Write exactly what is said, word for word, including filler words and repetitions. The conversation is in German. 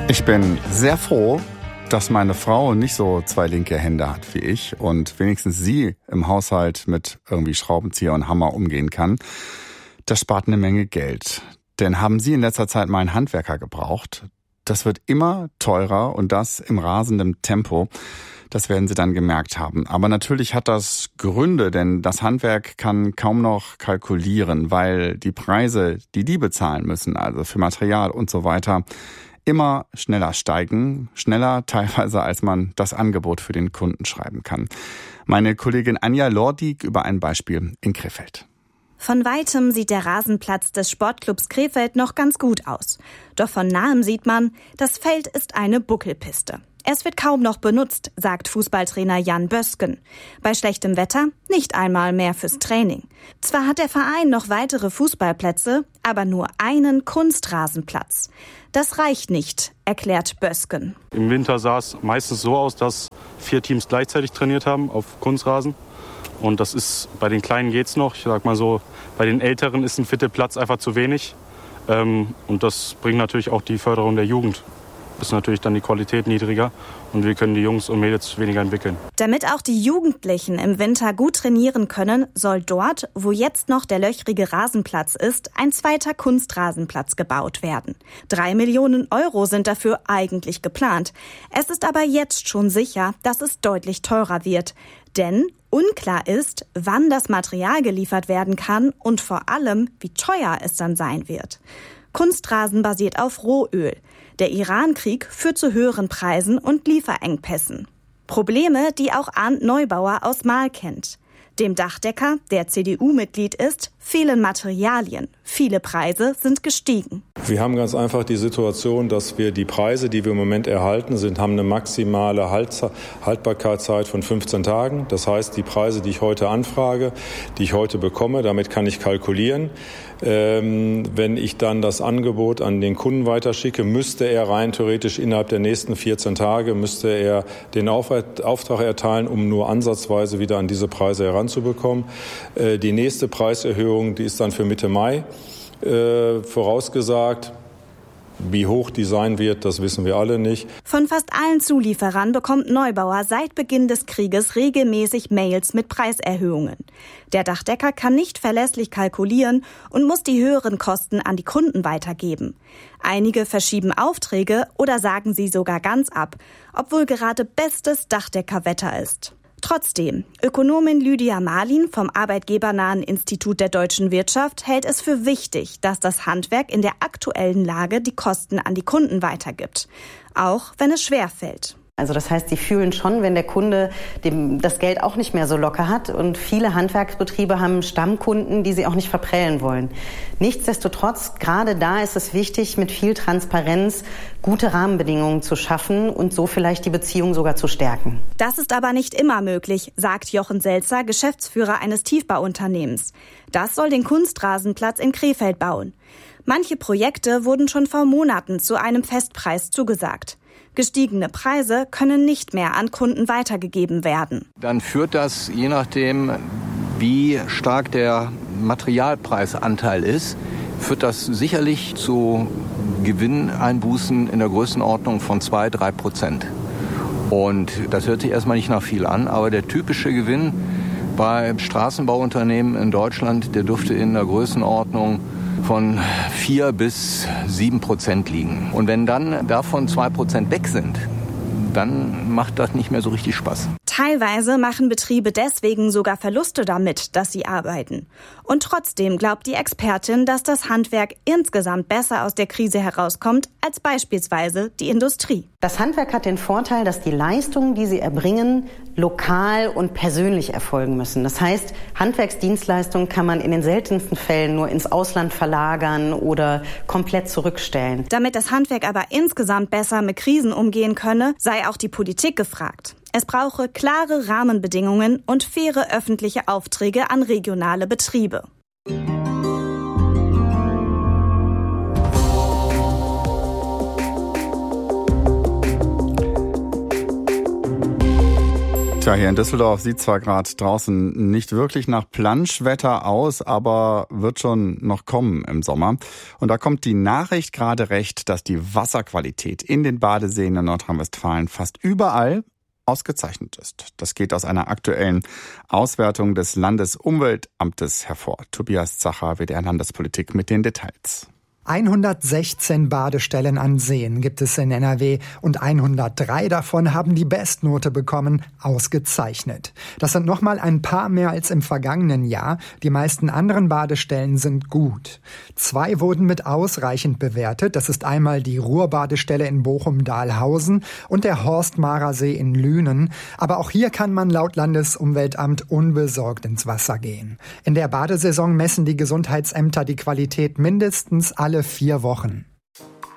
Ich bin sehr froh, dass meine Frau nicht so zwei linke Hände hat wie ich und wenigstens sie im Haushalt mit irgendwie Schraubenzieher und Hammer umgehen kann. Das spart eine Menge Geld. Denn haben Sie in letzter Zeit mal einen Handwerker gebraucht? Das wird immer teurer und das im rasenden Tempo. Das werden Sie dann gemerkt haben. Aber natürlich hat das Gründe, denn das Handwerk kann kaum noch kalkulieren, weil die Preise, die die bezahlen müssen, also für Material und so weiter, immer schneller steigen, schneller teilweise, als man das Angebot für den Kunden schreiben kann. Meine Kollegin Anja Lordig über ein Beispiel in Krefeld. Von weitem sieht der Rasenplatz des Sportclubs Krefeld noch ganz gut aus. Doch von nahem sieht man, das Feld ist eine Buckelpiste. Es wird kaum noch benutzt, sagt Fußballtrainer Jan Bösken. Bei schlechtem Wetter nicht einmal mehr fürs Training. Zwar hat der Verein noch weitere Fußballplätze, aber nur einen Kunstrasenplatz. Das reicht nicht, erklärt Bösken. Im Winter sah es meistens so aus, dass vier Teams gleichzeitig trainiert haben auf Kunstrasen. Und das ist, bei den Kleinen geht's noch. Ich sag mal so, bei den Älteren ist ein Viertelplatz einfach zu wenig. Ähm, und das bringt natürlich auch die Förderung der Jugend. Ist natürlich dann die Qualität niedriger und wir können die Jungs und Mädels weniger entwickeln. Damit auch die Jugendlichen im Winter gut trainieren können, soll dort, wo jetzt noch der löchrige Rasenplatz ist, ein zweiter Kunstrasenplatz gebaut werden. Drei Millionen Euro sind dafür eigentlich geplant. Es ist aber jetzt schon sicher, dass es deutlich teurer wird. Denn unklar ist, wann das Material geliefert werden kann und vor allem, wie teuer es dann sein wird. Kunstrasen basiert auf Rohöl. Der Iran-Krieg führt zu höheren Preisen und Lieferengpässen. Probleme, die auch Arndt Neubauer aus Marl kennt. Dem Dachdecker, der C D U-Mitglied ist, fehlen Materialien. Viele Preise sind gestiegen. Wir haben ganz einfach die Situation, dass wir die Preise, die wir im Moment erhalten, sind, haben eine maximale Haltbarkeitszeit von fünfzehn Tagen. Das heißt, die Preise, die ich heute anfrage, die ich heute bekomme, damit kann ich kalkulieren. Ähm, wenn ich dann das Angebot an den Kunden weiterschicke, müsste er rein theoretisch innerhalb der nächsten vierzehn Tage, müsste er den Auftrag erteilen, um nur ansatzweise wieder an diese Preise heranzubekommen. Äh, die nächste Preiserhöhung, die ist dann für Mitte Mai äh, vorausgesagt. Wie hoch die sein wird, das wissen wir alle nicht. Von fast allen Zulieferern bekommt Neubauer seit Beginn des Krieges regelmäßig Mails mit Preiserhöhungen. Der Dachdecker kann nicht verlässlich kalkulieren und muss die höheren Kosten an die Kunden weitergeben. Einige verschieben Aufträge oder sagen sie sogar ganz ab, obwohl gerade bestes Dachdeckerwetter ist. Trotzdem, Ökonomin Lydia Marlin vom arbeitgebernahen Institut der deutschen Wirtschaft hält es für wichtig, dass das Handwerk in der aktuellen Lage die Kosten an die Kunden weitergibt, auch wenn es schwerfällt. Also das heißt, sie fühlen schon, wenn der Kunde dem das Geld auch nicht mehr so locker hat. Und viele Handwerksbetriebe haben Stammkunden, die sie auch nicht verprellen wollen. Nichtsdestotrotz, gerade da ist es wichtig, mit viel Transparenz gute Rahmenbedingungen zu schaffen und so vielleicht die Beziehung sogar zu stärken. Das ist aber nicht immer möglich, sagt Jochen Selzer, Geschäftsführer eines Tiefbauunternehmens. Das soll den Kunstrasenplatz in Krefeld bauen. Manche Projekte wurden schon vor Monaten zu einem Festpreis zugesagt. Gestiegene Preise können nicht mehr an Kunden weitergegeben werden. Dann führt das, je nachdem, wie stark der Materialpreisanteil ist, führt das sicherlich zu Gewinneinbußen in der Größenordnung von zwei, drei Prozent. Und das hört sich erstmal nicht nach viel an, aber der typische Gewinn bei Straßenbauunternehmen in Deutschland, der dürfte in der Größenordnung von vier bis sieben Prozent liegen. Und wenn dann davon zwei Prozent weg sind, dann macht das nicht mehr so richtig Spaß. Teilweise machen Betriebe deswegen sogar Verluste damit, dass sie arbeiten. Und trotzdem glaubt die Expertin, dass das Handwerk insgesamt besser aus der Krise herauskommt als beispielsweise die Industrie. Das Handwerk hat den Vorteil, dass die Leistungen, die sie erbringen, lokal und persönlich erfolgen müssen. Das heißt, Handwerksdienstleistungen kann man in den seltensten Fällen nur ins Ausland verlagern oder komplett zurückstellen. Damit das Handwerk aber insgesamt besser mit Krisen umgehen könne, sei auch die Politik gefragt. Es brauche klare Rahmenbedingungen und faire öffentliche Aufträge an regionale Betriebe. Tja, hier in Düsseldorf sieht zwar gerade draußen nicht wirklich nach Planschwetter aus, aber wird schon noch kommen im Sommer. Und da kommt die Nachricht gerade recht, dass die Wasserqualität in den Badeseen in Nordrhein-Westfalen fast überall ausgezeichnet ist. Das geht aus einer aktuellen Auswertung des Landesumweltamtes hervor. Tobias Zacher, W D R Landespolitik, mit den Details. hundertsechzehn Badestellen an Seen gibt es in N R W und hundertdrei davon haben die Bestnote bekommen, ausgezeichnet. Das sind nochmal ein paar mehr als im vergangenen Jahr. Die meisten anderen Badestellen sind gut. Zwei wurden mit ausreichend bewertet. Das ist einmal die Ruhrbadestelle in Bochum-Dahlhausen und der Horstmarer See in Lünen. Aber auch hier kann man laut Landesumweltamt unbesorgt ins Wasser gehen. In der Badesaison messen die Gesundheitsämter die Qualität mindestens alle vier Wochen.